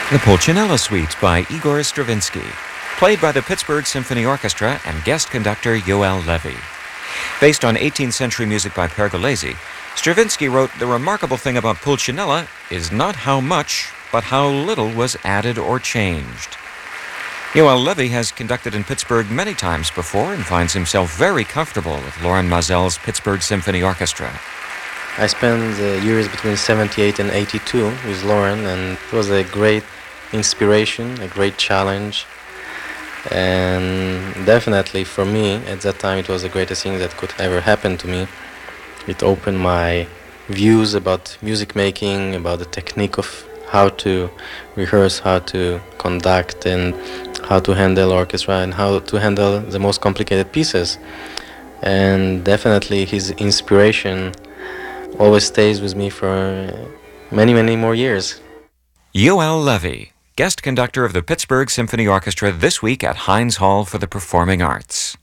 The Pulcinella Suite by Igor Stravinsky, played by the Pittsburgh Symphony Orchestra and guest conductor Yoel Levy. Based on 18th century music by Pergolesi, Stravinsky wrote, "The remarkable thing about Pulcinella is not how much, but how little was added or changed." Yoel Levy has conducted in Pittsburgh many times before and finds himself very comfortable with Loren Maazel's Pittsburgh Symphony Orchestra. I spent years between 78 and 82 with Loren, and it was a great inspiration, a great challenge, and definitely for me at that time it was the greatest thing that could ever happen to me. It opened my views about music making, about the technique of how to rehearse, how to conduct, and how to handle orchestra, and how to handle the most complicated pieces. And definitely his inspiration always stays with me for many, many more years. Yoel Levy, guest conductor of the Pittsburgh Symphony Orchestra, this week at Heinz Hall for the Performing Arts.